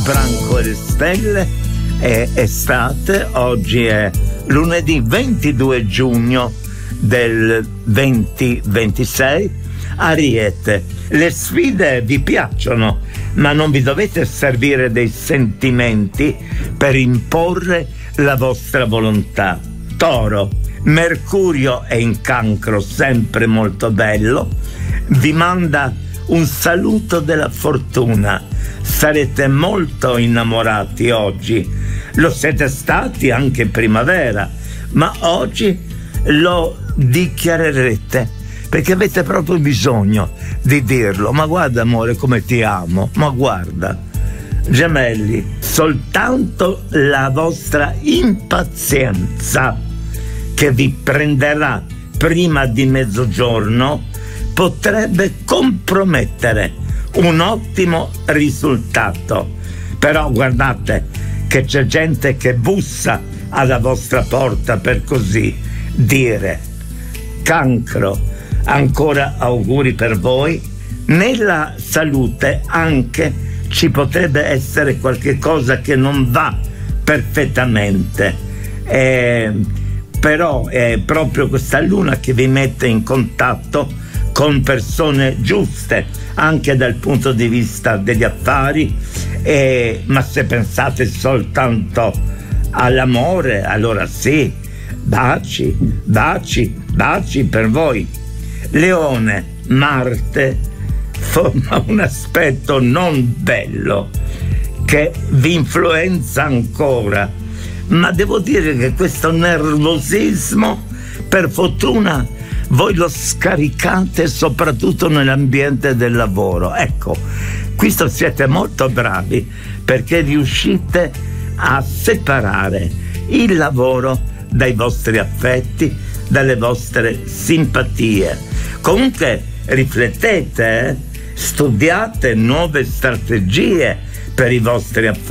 Branco e le stelle, è estate, oggi è lunedì 22 giugno del 2026. Ariete, le sfide vi piacciono, ma non vi dovete servire dei sentimenti per imporre la vostra volontà. Toro, Mercurio è in Cancro, sempre molto bello, vi manda un saluto della fortuna. Sarete molto innamorati oggi, lo siete stati anche in primavera, ma oggi lo dichiarerete perché avete proprio bisogno di dirlo. Ma guarda amore come ti amo, ma guarda. Gemelli, soltanto la vostra impazienza che vi prenderà prima di mezzogiorno potrebbe compromettere un ottimo risultato. Però guardate che c'è gente che bussa alla vostra porta, per così dire. Cancro, ancora auguri per voi. Nella salute anche ci potrebbe essere qualche cosa che non va perfettamente, però è proprio questa luna che vi mette in contatto con persone giuste anche dal punto di vista degli affari, ma se pensate soltanto all'amore, allora sì, baci per voi. Leone, Marte forma un aspetto non bello che vi influenza ancora, ma devo dire che questo nervosismo per fortuna voi lo scaricate soprattutto nell'ambiente del lavoro. Ecco, questo siete molto bravi perché riuscite a separare il lavoro dai vostri affetti, dalle vostre simpatie. Comunque riflettete, studiate nuove strategie per i vostri affetti.